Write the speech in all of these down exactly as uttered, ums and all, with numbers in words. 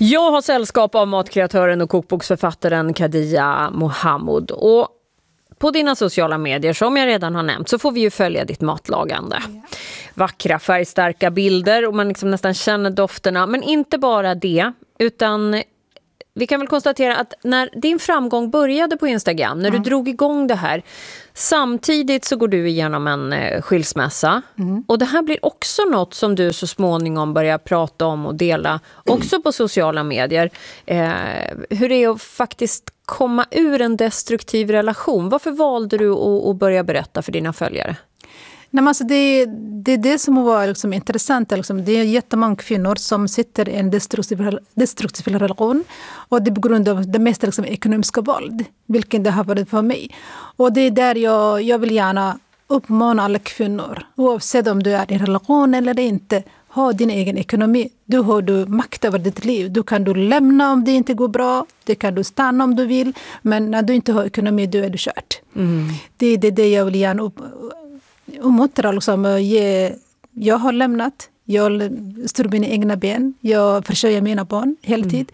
Jag har sällskap av matkreatören och kokboksförfattaren Khadija Mohamud. Och på dina sociala medier, som jag redan har nämnt, så får vi ju följa ditt matlagande. Ja. Vackra, färgstarka bilder och man liksom nästan känner dofterna. Men inte bara det, utan vi kan väl konstatera att när din framgång började på Instagram, när mm. du drog igång det här, samtidigt så går du igenom en eh, skilsmässa. Mm. Och det här blir också något som du så småningom börjar prata om och dela också mm. på sociala medier. Eh, hur det är att faktiskt komma ur en destruktiv relation. Varför valde du att, att börja berätta för dina följare? Nej, men alltså det, det är det som var liksom intressant. Liksom. Det är jättemånga kvinnor som sitter i en destruktiv, destruktiv relation. Och det är på grund av det mesta liksom ekonomiska våld. Vilket det har varit för mig. Och det är där jag, jag vill gärna uppmana alla kvinnor. Oavsett om du är i en relation eller inte. Ha din egen ekonomi. Du har du makt över ditt liv. Du kan du lämna om det inte går bra. Det kan du stanna om du vill. Men när du inte har ekonomi, då är du kört. Mm. Det är det, det jag vill gärna upp, uppmuntra. Liksom, ge, jag har lämnat. Jag står på mina egna ben. Jag försörjer mina barn hela tiden.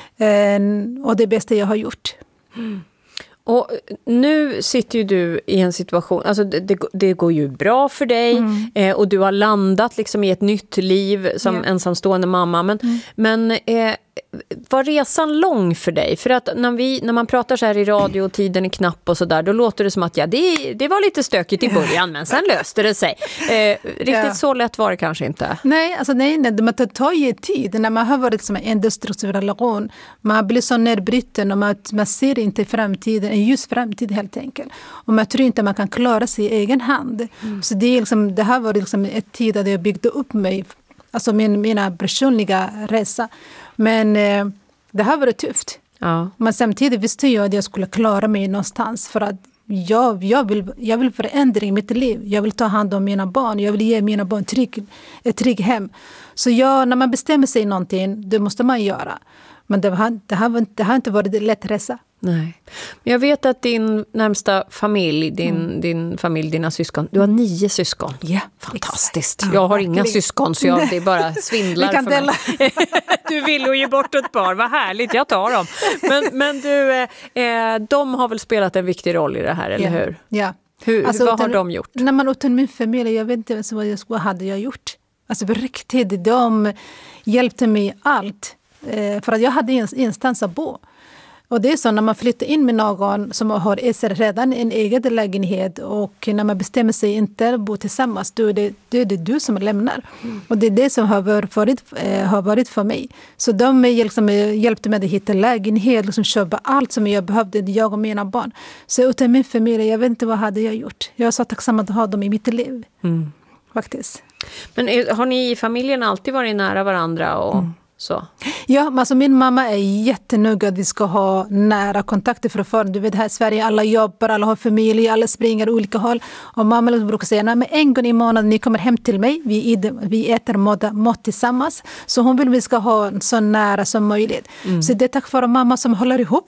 Mm. Och det är det bästa jag har gjort. Mm. Och nu sitter ju du i en situation, alltså det, det går ju bra för dig mm. eh, och du har landat liksom i ett nytt liv som yeah. ensamstående mamma. Men, mm. men eh, var resan lång för dig? För att när, vi, när man pratar så här i radio och tiden är knapp och sådär, då låter det som att ja, det, det var lite stökigt i början men sen löste det sig. Eh, riktigt yeah. så lätt var det kanske inte. Nej, alltså nej, nej det, det tar ju tid. När man har varit som en destruktiv relation, man blir så nedbruten och man, man ser inte framtiden, en ljus framtid helt enkelt. Och man tror inte man kan klara sig i egen hand. Mm. Så det, är liksom, det här var liksom ett tid där jag byggde upp mig, alltså min, mina personliga resa. Men eh, det här var tufft. Ja. Men samtidigt visste jag att jag skulle klara mig någonstans. För att jag, jag, vill, jag vill förändra i mitt liv. Jag vill ta hand om mina barn. Jag vill ge mina barn trygg, ett trygg hem. Så jag, när man bestämmer sig någonting, det måste man göra. Men det har, det har, det har inte varit en lätt resa. Nej. Men jag vet att din närmsta familj, din, mm. din familj, dina syskon, du har nio syskon. Ja, fantastiskt. Exakt. Jag har inga verkligen. syskon så jag, det är bara svindlar för dela. mig. Du vill ju ge bort ett par, vad härligt, jag tar dem. Men, men du, eh, de har väl spelat en viktig roll i det här, eller ja. hur? Ja. Hur, alltså, vad har utan, de gjort? När man utan min familj, jag vet inte vad jag vad hade jag gjort. Alltså på riktigt, de hjälpte mig allt. För att jag hade instans att bo. Och det är så när man flyttar in med någon som har redan en egen lägenhet och när man bestämmer sig inte att bo tillsammans, då är det, då är det du som lämnar. Mm. Och det är det som har varit, äh, har varit för mig. Så de liksom, hjälpte mig att hitta lägenhet, liksom köpa allt som jag behövde, jag och mina barn. Så utan min familj, jag vet inte vad hade jag gjort. Jag är så tacksam att ha dem i mitt liv. Mm. Faktiskt. Men är, har ni i familjen alltid varit nära varandra och... Mm. Så. Ja, alltså min mamma är jättenoga att vi ska ha nära kontakter för du vet här i Sverige, alla jobbar, alla har familj, alla springer olika håll. Och mamma brukar säga, nej, men en gång i månaden ni kommer hem till mig, vi, vi äter mat, mat tillsammans. Så hon vill att vi ska ha så nära som möjligt. Mm. Så det är tack vare mamma som håller ihop.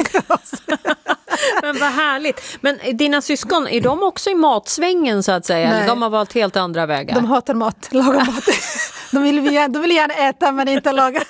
Men vad härligt. Men dina syskon, är de också i matsvängen så att säga? Eller de har valt helt andra vägar? De hatar mat, lagar mat. De vill, de vill gärna äta men inte laga.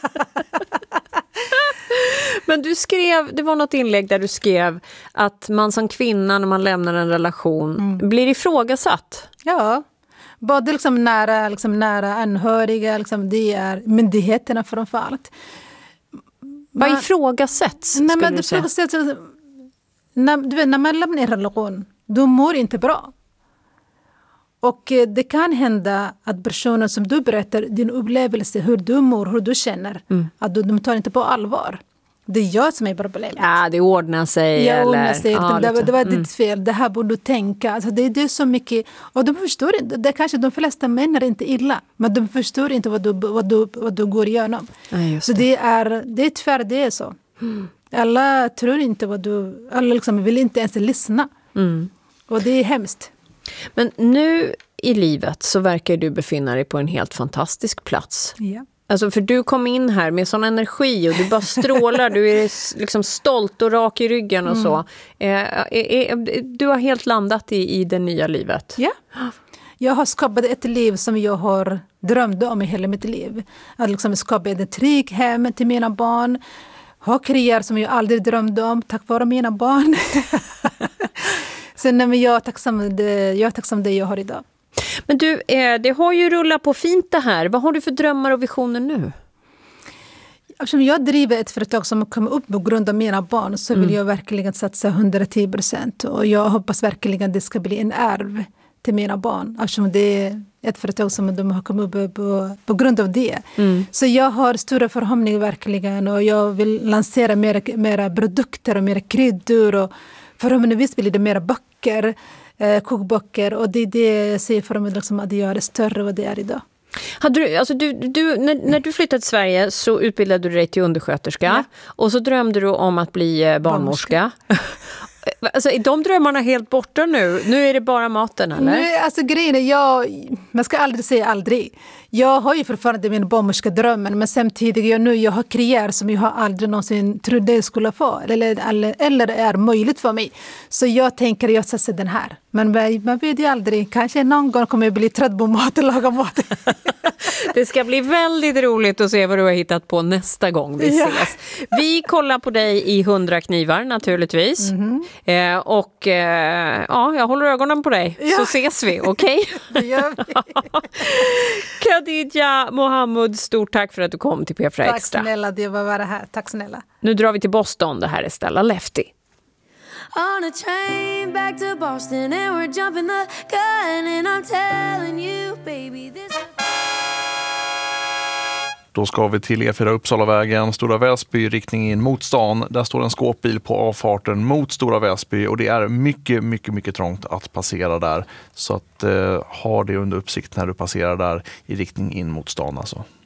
Men du skrev, det var något inlägg där du skrev att man som kvinna när man lämnar en relation mm. blir ifrågasatt. Ja, både liksom nära, liksom nära anhöriga, liksom det är myndigheterna framförallt. Vad ifrågasätts skulle nej, men du säga? När, du vet, när man lämnar en relation, då mår inte bra. Och det kan hända att personer som du berättar din upplevelse, hur du mår, hur du känner, mm. att de tar inte på allvar. Det är jag som är problemet. Ja, det ordnar sig. Jag eller... ordnar sig. Ja, det, det var mm. ditt fel. Det här borde du tänka. Alltså, det, det är så mycket. Och de förstår inte. Det kanske de flesta män är inte illa. Men de förstår inte vad du, vad du, vad du går igenom. Ja, så det är, det är tyvärr det är så. Mm. Alla tror inte vad du... Alla liksom vill inte ens lyssna. Mm. Och det är hemskt. Men nu i livet så verkar du befinna dig på en helt fantastisk plats. Ja. Alltså för du kom in här med sån energi och du bara strålar, du är liksom stolt och rak i ryggen och mm. så. Eh, eh, eh, du har helt landat i, i det nya livet. Ja. Jag har skapat ett liv som jag har drömt om i hela mitt liv. Att liksom skapa ett tryggt hem till mina barn. Ha karriär som jag aldrig drömde om tack vare mina barn. Sen men jag är tacksam det, jag är tacksam det jag har idag. Men du, det har ju rullat på fint det här. Vad har du för drömmar och visioner nu? Eftersom jag driver ett företag som kommer upp på grund av mina barn så vill mm. jag verkligen satsa hundratio procent. Och jag hoppas verkligen att det ska bli en arv till mina barn. Eftersom det är ett företag som de har kommit upp på, på grund av det. Mm. Så jag har stora förhoppningar verkligen. Och jag vill lansera mer, mera produkter och mer kryddor. Och förhoppningsvis blir det mer böcker, eh, kokböcker. Och det är det jag ser för mig liksom, att göra större än vad det är idag. Hade du, alltså du, du, när, när du flyttade till Sverige så utbildade du dig till undersköterska. Ja. Och så drömde du om att bli barnmorska. Alltså, är de drömmarna helt borta nu? Nu är det bara maten, eller? Nu, alltså grejen är, jag, man ska aldrig säga aldrig. Jag har ju fortfarande min barnmorska-drömmen, men samtidigt jag nu jag har karriär som jag har aldrig någonsin trodde jag skulle få. Eller, eller, eller är möjligt för mig. Så jag tänker jag satsar den här. Men man vet ju aldrig. Kanske någon gång kommer jag bli trött på mat och laga mat. Det ska bli väldigt roligt att se vad du har hittat på nästa gång vi ses. Ja. Vi kollar på dig i hundra knivar naturligtvis. Mm-hmm. Eh, och eh, ja, jag håller ögonen på dig. Ja. Så ses vi, okej? Okay? Det gör vi. Khadija Mohamud, stort tack för att du kom till P fyra Extra. Tack snälla, det var vara här. Tack snälla. Nu drar vi till Boston. Det här är Stella Lefty. On a train back to Boston and we're jumping the gun and I'm telling you baby this. Då ska vi till E fyra Uppsalavägen, Stora Väsby, riktning in mot stan. Där står en skåpbil på avfarten mot Stora Väsby och det är mycket, mycket, mycket trångt att passera där. Så att eh, ha det under uppsikt när du passerar där i riktning in mot stan alltså.